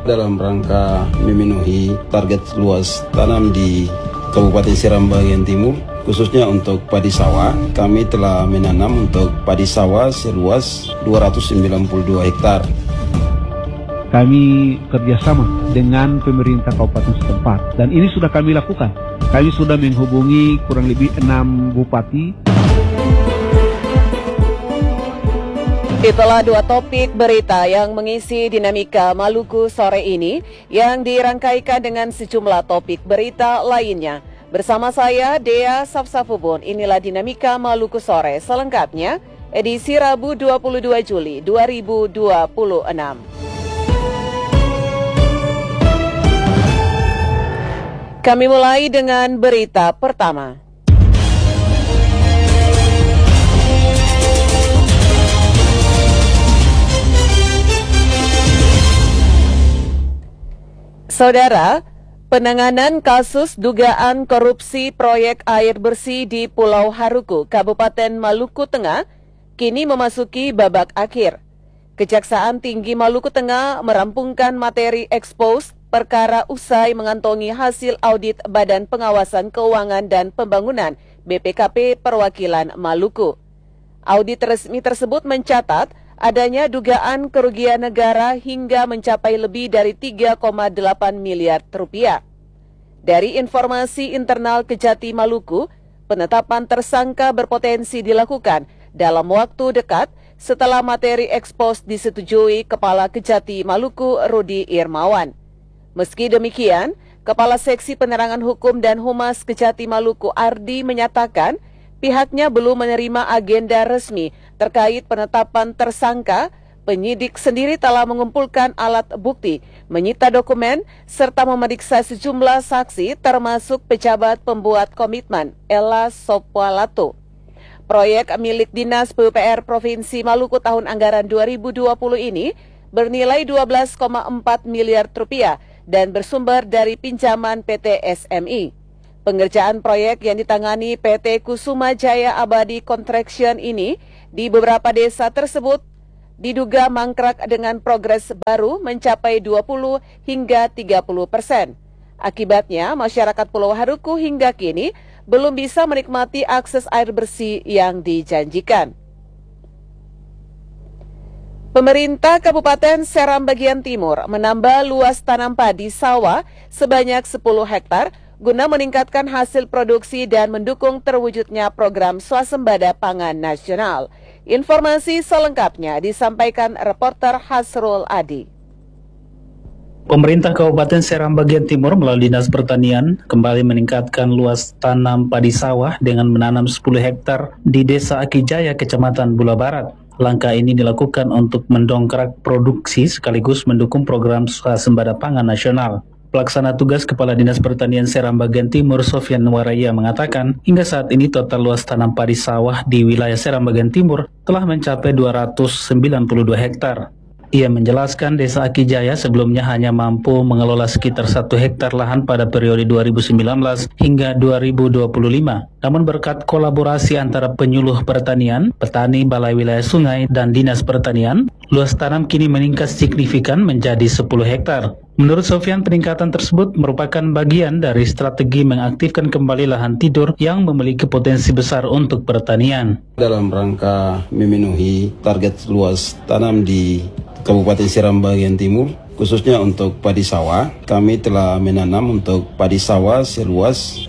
Dalam rangka memenuhi target luas tanam di Kabupaten Seram bagian timur, khususnya untuk padi sawah, kami telah menanam untuk padi sawah seluas 292 hektar. Kami kerjasama dengan pemerintah kabupaten setempat dan ini sudah kami lakukan. Kami sudah menghubungi kurang lebih 6 bupati. Itulah dua topik berita yang mengisi dinamika Maluku sore ini yang dirangkaikan dengan sejumlah topik berita lainnya. Bersama saya, Dea Safsafubun, inilah dinamika Maluku sore selengkapnya, edisi Rabu 22 Juli 2026. Kami mulai dengan berita pertama. Saudara, penanganan kasus dugaan korupsi proyek air bersih di Pulau Haruku, Kabupaten Maluku Tengah, kini memasuki babak akhir. Kejaksaan Tinggi Maluku Tengah merampungkan materi ekspos perkara usai mengantongi hasil audit Badan Pengawasan Keuangan dan Pembangunan BPKP Perwakilan Maluku. Audit resmi tersebut mencatat adanya dugaan kerugian negara hingga mencapai lebih dari 3,8 miliar rupiah. Dari informasi internal Kejati Maluku, penetapan tersangka berpotensi dilakukan dalam waktu dekat setelah materi ekspos disetujui Kepala Kejati Maluku Rudi Irmawan. Meski demikian, Kepala Seksi Penerangan Hukum dan Humas Kejati Maluku Ardi menyatakan pihaknya belum menerima agenda resmi terkait penetapan tersangka. Penyidik sendiri telah mengumpulkan alat bukti, menyita dokumen, serta memeriksa sejumlah saksi termasuk pejabat pembuat komitmen, Ella Sopwalato. Proyek milik Dinas PUPR Provinsi Maluku tahun anggaran 2020 ini bernilai 12,4 miliar rupiah dan bersumber dari pinjaman PT SMI. Pengerjaan proyek yang ditangani PT Kusuma Jaya Abadi Contraction ini di beberapa desa tersebut diduga mangkrak dengan progres baru mencapai 20 hingga 30%. Akibatnya, masyarakat Pulau Haruku hingga kini belum bisa menikmati akses air bersih yang dijanjikan. Pemerintah Kabupaten Seram bagian timur menambah luas tanam padi sawah sebanyak 10 hektar guna meningkatkan hasil produksi dan mendukung terwujudnya program swasembada pangan nasional. Informasi selengkapnya disampaikan reporter Hasrul Adi. Pemerintah Kabupaten Seram bagian timur melalui Dinas Pertanian kembali meningkatkan luas tanam padi sawah dengan menanam 10 hektar di Desa Akijaya, Kecamatan Bula Barat. Langkah ini dilakukan untuk mendongkrak produksi sekaligus mendukung program swasembada pangan nasional. Pelaksana tugas Kepala Dinas Pertanian Seram bagian timur Sofyan Waraya mengatakan, hingga saat ini total luas tanam padi sawah di wilayah Seram bagian timur telah mencapai 292 hektar. Ia menjelaskan Desa Akijaya sebelumnya hanya mampu mengelola sekitar 1 hektar lahan pada periode 2019 hingga 2025. Namun berkat kolaborasi antara penyuluh pertanian, petani Balai Wilayah Sungai, dan Dinas Pertanian, luas tanam kini meningkat signifikan menjadi 10 hektar. Menurut Sofyan, peningkatan tersebut merupakan bagian dari strategi mengaktifkan kembali lahan tidur yang memiliki potensi besar untuk pertanian. Dalam rangka memenuhi target luas tanam di Kabupaten Seram bagian timur, khususnya untuk padi sawah, kami telah menanam untuk padi sawah seluas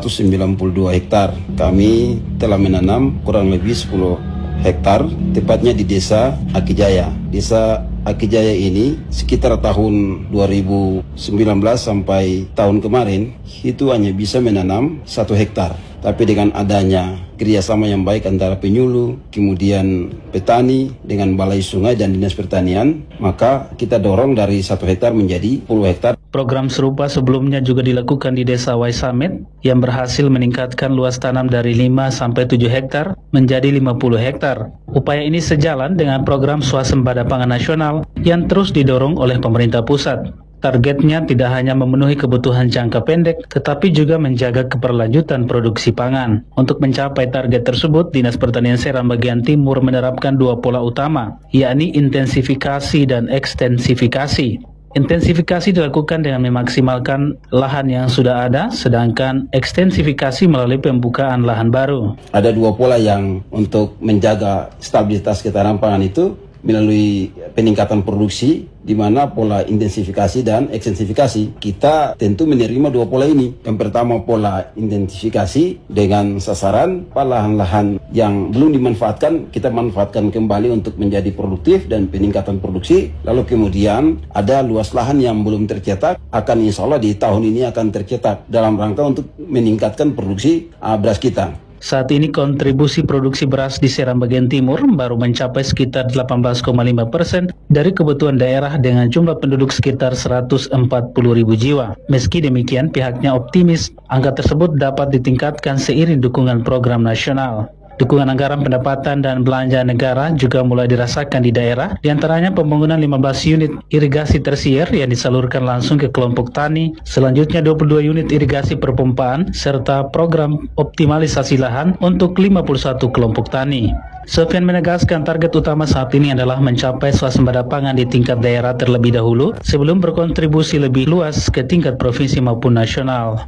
292 hektar. Kami telah menanam kurang lebih 10 hektar, tepatnya di Desa Akijaya. Desa Akijaya ini sekitar tahun 2019 sampai tahun kemarin itu hanya bisa menanam 1 hektar. Tapi dengan adanya kerjasama yang baik antara penyuluh, kemudian petani dengan Balai Sungai dan Dinas Pertanian, maka kita dorong dari 1 hektar menjadi 10 hektar. Program serupa sebelumnya juga dilakukan di Desa Waisamet yang berhasil meningkatkan luas tanam dari 5-7 hektar menjadi 50 hektar. Upaya ini sejalan dengan program swasembada pangan nasional yang terus didorong oleh pemerintah pusat. Targetnya tidak hanya memenuhi kebutuhan jangka pendek, tetapi juga menjaga keberlanjutan produksi pangan. Untuk mencapai target tersebut, Dinas Pertanian Seram bagian timur menerapkan 2 pola utama, yakni intensifikasi dan ekstensifikasi. Intensifikasi dilakukan dengan memaksimalkan lahan yang sudah ada, sedangkan ekstensifikasi melalui pembukaan lahan baru. Ada dua pola yang untuk menjaga stabilitas ketahanan pangan itu melalui peningkatan produksi, di mana pola intensifikasi dan ekstensifikasi. Kita tentu menerima dua pola ini. Yang pertama pola intensifikasi dengan sasaran lahan-lahan yang belum dimanfaatkan, kita manfaatkan kembali untuk menjadi produktif dan peningkatan produksi. Lalu kemudian ada luas lahan yang belum tercetak, akan insya Allah di tahun ini akan tercetak dalam rangka untuk meningkatkan produksi beras kita. Saat ini kontribusi produksi beras di Seram bagian timur baru mencapai sekitar 18,5% dari kebutuhan daerah dengan jumlah penduduk sekitar 140.000 jiwa. Meski demikian, pihaknya optimis angka tersebut dapat ditingkatkan seiring dukungan program nasional. Dukungan anggaran pendapatan dan belanja negara juga mulai dirasakan di daerah, diantaranya pembangunan 15 unit irigasi tersier yang disalurkan langsung ke kelompok tani, selanjutnya 22 unit irigasi perpompaan, serta program optimalisasi lahan untuk 51 kelompok tani. Sofian menegaskan target utama saat ini adalah mencapai swasembada pangan di tingkat daerah terlebih dahulu sebelum berkontribusi lebih luas ke tingkat provinsi maupun nasional.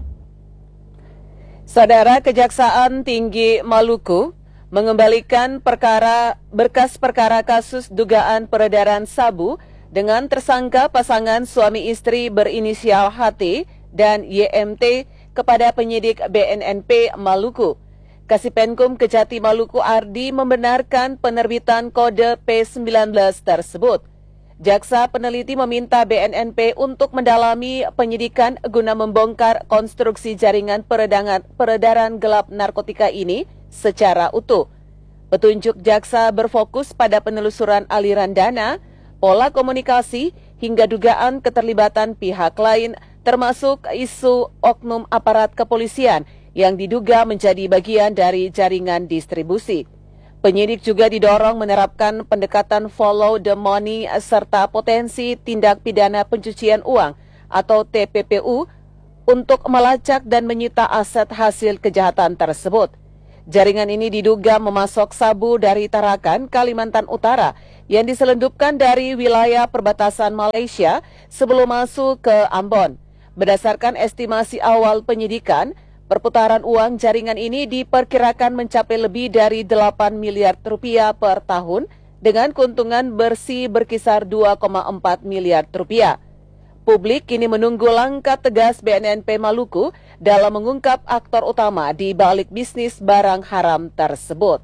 Saudara, Kejaksaan Tinggi Maluku mengembalikan berkas perkara kasus dugaan peredaran sabu dengan tersangka pasangan suami istri berinisial HT dan YMT kepada penyidik BNNP Maluku. Kasipenkum Kejati Maluku Ardi membenarkan penerbitan kode P19 tersebut. Jaksa peneliti meminta BNNP untuk mendalami penyidikan guna membongkar konstruksi jaringan peredaran gelap narkotika ini secara utuh. Petunjuk jaksa berfokus pada penelusuran aliran dana, pola komunikasi, hingga dugaan keterlibatan pihak lain, termasuk isu oknum aparat kepolisian yang diduga menjadi bagian dari jaringan distribusi. Penyidik juga didorong menerapkan pendekatan follow the money serta potensi tindak pidana pencucian uang atau TPPU untuk melacak dan menyita aset hasil kejahatan tersebut. Jaringan ini diduga memasok sabu dari Tarakan, Kalimantan Utara yang diselundupkan dari wilayah perbatasan Malaysia sebelum masuk ke Ambon. Berdasarkan estimasi awal penyidikan, perputaran uang jaringan ini diperkirakan mencapai lebih dari 8 miliar rupiah per tahun dengan keuntungan bersih berkisar 2,4 miliar rupiah. Publik kini menunggu langkah tegas BNNP Maluku dalam mengungkap aktor utama di balik bisnis barang haram tersebut.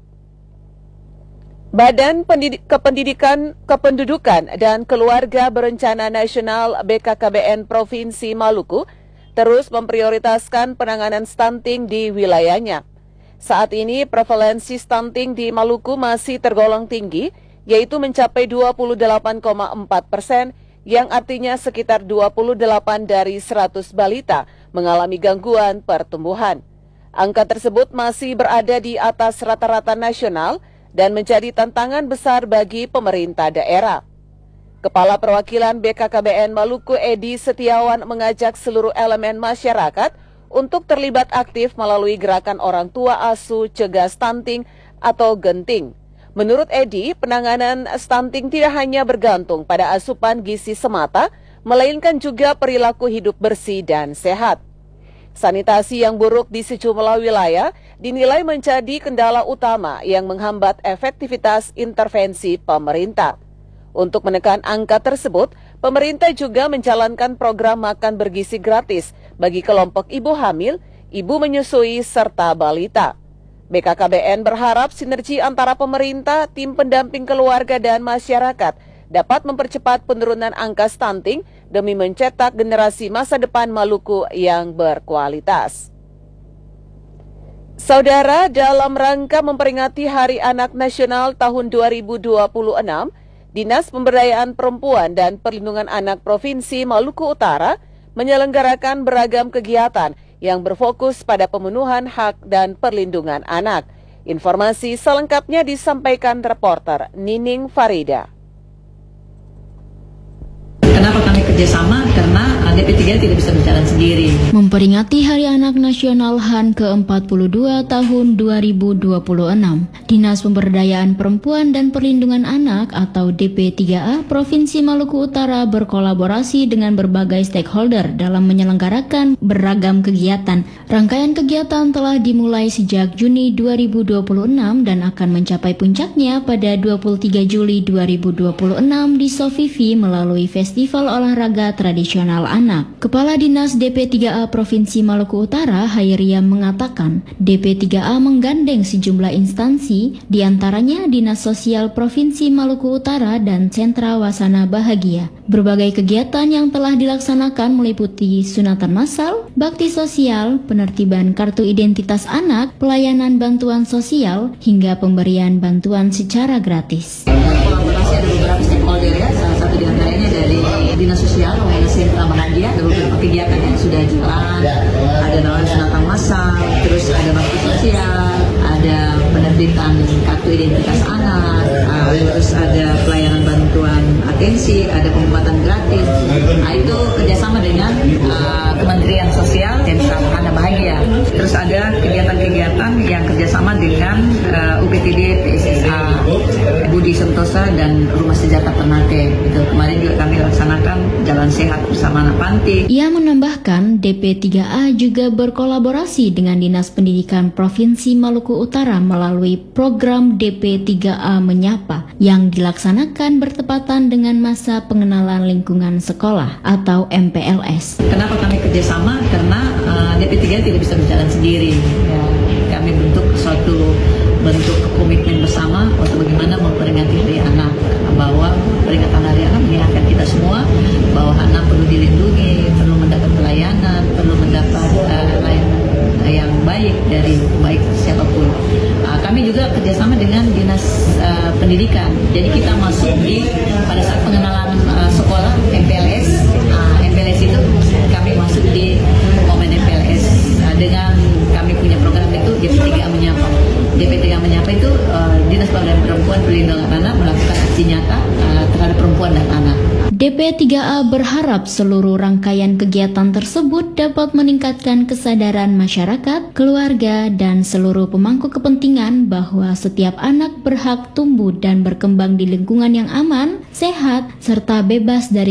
Badan Kependudukan dan Keluarga Berencana Nasional BKKBN Provinsi Maluku terus memprioritaskan penanganan stunting di wilayahnya. Saat ini prevalensi stunting di Maluku masih tergolong tinggi, yaitu mencapai 28,4%, yang artinya sekitar 28 dari 100 balita mengalami gangguan pertumbuhan. Angka tersebut masih berada di atas rata-rata nasional dan menjadi tantangan besar bagi pemerintah daerah. Kepala Perwakilan BKKBN Maluku Edi Setiawan mengajak seluruh elemen masyarakat untuk terlibat aktif melalui gerakan orang tua asuh cegah stunting atau genting. Menurut Edi, penanganan stunting tidak hanya bergantung pada asupan gizi semata, melainkan juga perilaku hidup bersih dan sehat. Sanitasi yang buruk di sejumlah wilayah dinilai menjadi kendala utama yang menghambat efektivitas intervensi pemerintah. Untuk menekan angka tersebut, pemerintah juga menjalankan program makan bergizi gratis bagi kelompok ibu hamil, ibu menyusui, serta balita. BKKBN berharap sinergi antara pemerintah, tim pendamping keluarga, dan masyarakat dapat mempercepat penurunan angka stunting demi mencetak generasi masa depan Maluku yang berkualitas. Saudara, dalam rangka memperingati Hari Anak Nasional tahun 2026, Dinas Pemberdayaan Perempuan dan Perlindungan Anak Provinsi Maluku Utara menyelenggarakan beragam kegiatan yang berfokus pada pemenuhan hak dan perlindungan anak. Informasi selengkapnya disampaikan reporter Nining Farida. Kenapa kami kerjasama? Karena DP3 tidak bisa berjalan sendiri. Memperingati Hari Anak Nasional HAN ke-42 tahun 2026, Dinas Pemberdayaan Perempuan dan Perlindungan Anak atau DP3A Provinsi Maluku Utara berkolaborasi dengan berbagai stakeholder dalam menyelenggarakan beragam kegiatan. Rangkaian kegiatan telah dimulai sejak Juni 2026 dan akan mencapai puncaknya pada 23 Juli 2026 di Sofivi melalui Festival Olahraga Tradisional Anak. Kepala Dinas DP3A Provinsi Maluku Utara, Hairia, mengatakan DP3A menggandeng sejumlah instansi, diantaranya Dinas Sosial Provinsi Maluku Utara dan Sentra Wasana Bahagia. Berbagai kegiatan yang telah dilaksanakan meliputi sunatan massal, bakti sosial, penertiban kartu identitas anak, pelayanan bantuan sosial, hingga pemberian bantuan secara gratis. Kolaborasi ada beberapa stakeholder ya, salah satu diantaranya dari Dinas Sosial, Sentra Bahagia, ada beberapa kegiatan yang sudah jalan, ada namanya sunatan massal, terus ada bakti sosial, ada penerbitan kartu identitas anak, terus ada pelayanan bantuan atensi, ada pengobatan gratis. Nah, itu kerjasama dengan Kementerian Sosial dan Sentra Bahagia. Terus ada kegiatan-kegiatan yang kerjasama dengan UPTD, PSSA, Budi Sentosa dan Rumah Sejahtera Ternate. Itu kemarin juga kami laksanakan jalan sehat bersama anak panti. Ia menambahkan DP3A juga berkolaborasi dengan Dinas Pendidikan Provinsi Maluku Utara melalui program DP3A Menyapa yang dilaksanakan bertepatan dengan masa pengenalan lingkungan sekolah atau MPLS. Kenapa kami kerjasama? Karena DP3 tidak bisa berjalan sendiri. Ya, kami bentuk suatu bentuk komitmen bersama untuk bagaimana memperingati Hari Anak, bahwa peringatan Hari Anak mengingatkan kita semua bahwa anak perlu dilindungi, perlu mendapat pelayanan, perlu mendapat layanan yang baik dari baik siapapun. Kami juga kerjasama dengan Dinas Pendidikan. Jadi kita masuk pada saat pengenalan sekolah MPLS. MPLS itu kami masuk di momen MPLS dengan kami punya program itu DP3A Menyapa. DP3A Menyapa itu Dinas Pemberdayaan Perempuan Perlindungan Anak melakukan aksi nyata terhadap perempuan dan anak. DP3A berharap seluruh rangkaian kegiatan tersebut dapat meningkatkan kesadaran masyarakat, keluarga, dan seluruh pemangku kepentingan bahwa setiap anak berhak tumbuh dan berkembang di lingkungan yang aman, sehat, serta bebas dari